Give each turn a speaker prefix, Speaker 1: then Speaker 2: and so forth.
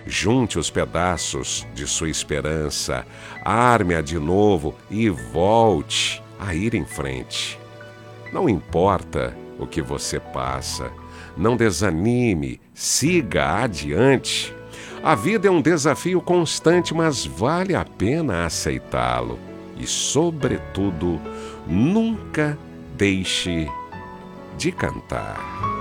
Speaker 1: Junte os pedaços de sua esperança, arme-a de novo e volte a ir em frente. Não importa o que você passa, não desanime, siga adiante. A vida é um desafio constante, mas vale a pena aceitá-lo. E, sobretudo, nunca deixe de cantar.